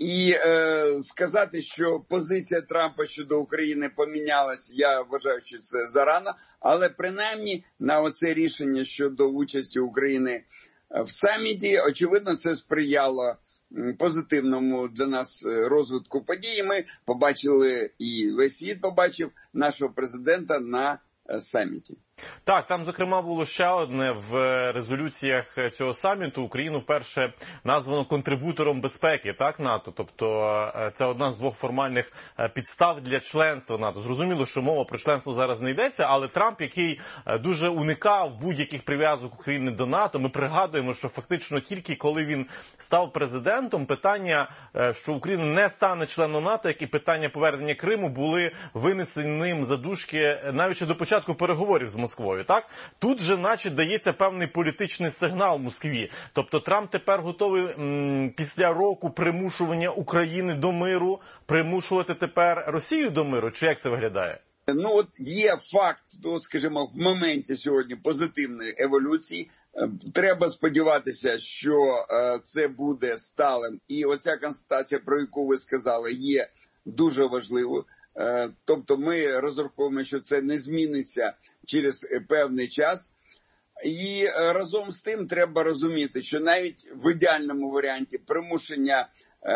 І сказати, що позиція Трампа щодо України помінялась, я вважаю, що це зарано. Але принаймні на оце рішення щодо участі України в саміті, очевидно, це сприяло позитивному для нас розвитку подій. Ми побачили, і весь світ побачив нашого президента на саміті. Так, там, зокрема, було ще одне в резолюціях цього саміту. Україну вперше названо контрибутором безпеки, так, НАТО. Тобто це одна з двох формальних підстав для членства НАТО. Зрозуміло, що мова про членство зараз не йдеться, але Трамп, який дуже уникав будь-яких прив'язок України до НАТО, ми пригадуємо, що фактично тільки коли він став президентом, питання, що Україна не стане членом НАТО, як і питання повернення Криму, були винесені ним за дужки навіть ще до початку переговорів з Москвою, так? Тут же, наче, дається певний політичний сигнал Москві. Тобто Трамп тепер готовий після року примушування України до миру, примушувати тепер Росію до миру? Чи як це виглядає? Ну, от є факт, скажімо, в моменті сьогодні позитивної еволюції. Треба сподіватися, що це буде сталим. І оця констатація, про яку ви сказали, є дуже важливою. Тобто ми розраховуємо, що це не зміниться через певний час. І разом з тим треба розуміти, що навіть в ідеальному варіанті примушення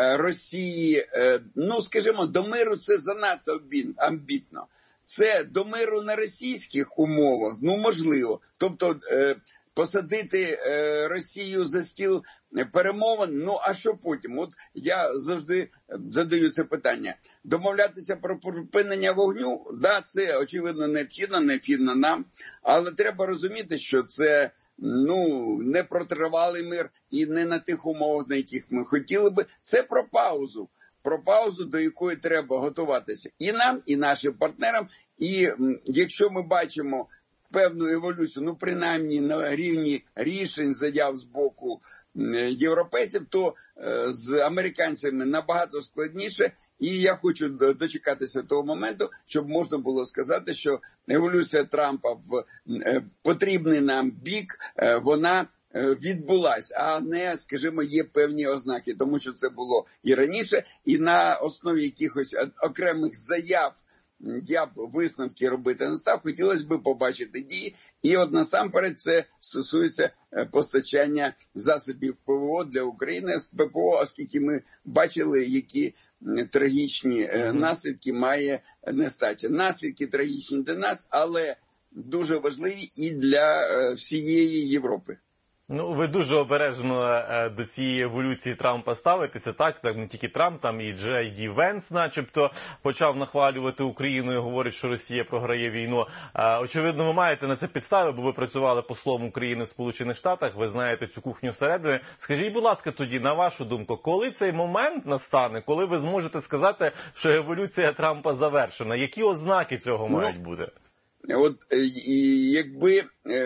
Росії, ну, скажімо, до миру це занадто амбітно. Це до миру на російських умовах, ну, можливо. Тобто посадити Росію за стіл перемовин, ну а що потім? От я завжди задаю це питання. Домовлятися про припинення вогню, да, це очевидно необхідно нам, але треба розуміти, що це, ну, не про тривалий мир і не на тих умовах, на яких ми хотіли би. Це про паузу, до якої треба готуватися і нам, і нашим партнерам. І якщо ми бачимо певну еволюцію, ну, принаймні на рівні рішень, заяв з боку європейців, то з американцями набагато складніше. І я хочу дочекатися того моменту, щоб можна було сказати, що еволюція Трампа в потрібний нам бік, вона відбулась, а не, скажімо, є певні ознаки, тому що це було і раніше, і на основі якихось окремих заяв я б висновки робити не став, хотілося б побачити дії. І от насамперед це стосується постачання засобів ПВО для України з ППО, оскільки ми бачили, які трагічні наслідки має нестача. Наслідки трагічні для нас, але дуже важливі і для всієї Європи. Ну, ви дуже обережно до цієї еволюції Трампа ставитеся, так не тільки Трамп, там і Джей Ді Венс начебто почав нахвалювати Україну і говорить, що Росія програє війну. Очевидно, ви маєте на це підстави, бо ви працювали послом України в Сполучених Штатах, ви знаєте цю кухню зсередини. Скажіть, будь ласка, тоді, на вашу думку, коли цей момент настане, коли ви зможете сказати, що еволюція Трампа завершена? Які ознаки цього мають бути? От і якби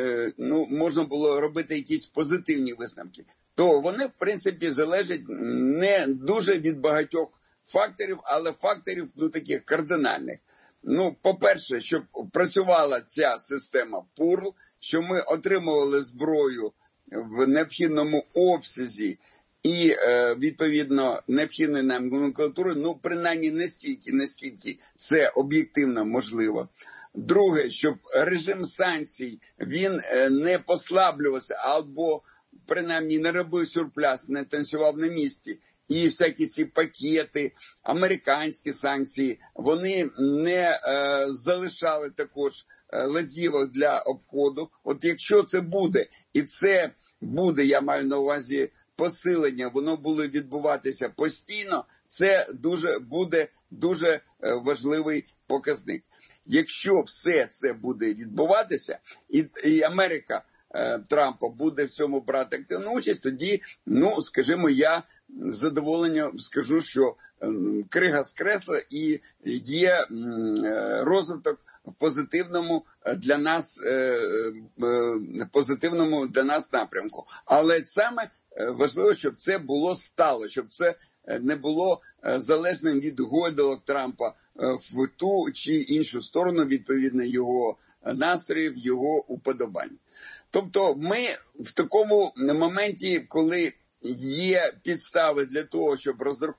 ну, можна було робити якісь позитивні висновки, то вони, в принципі, залежать не дуже від багатьох факторів, але факторів, ну, таких кардинальних. Ну, по-перше, щоб працювала ця система ПУРЛ, що ми отримували зброю в необхідному обсязі і, відповідно, необхідної нам номенклатури, ну, принаймні не стільки, наскільки це об'єктивно можливо. Друге, щоб режим санкцій, він не послаблювався або, принаймні, не робив сюрпляс, не танцював на місці. І всякі ці пакети, американські санкції, вони не залишали також лазівок для обходу. От якщо це буде, і це буде, я маю на увазі посилення, воно буде відбуватися постійно, це буде дуже важливий показник. Якщо все це буде відбуватися, і Америка Трампа буде в цьому брати активну участь, тоді, ну, скажімо, я з задоволенням скажу, що крига з кресла і є розвиток в позитивному для нас напрямку. Але саме важливо, щоб це було стало, щоб це не було залежним від гойдалок Трампа в ту чи іншу сторону, відповідно його настроїв, його уподобань. Тобто ми в такому моменті, коли є підстави для того, щоб розраховувати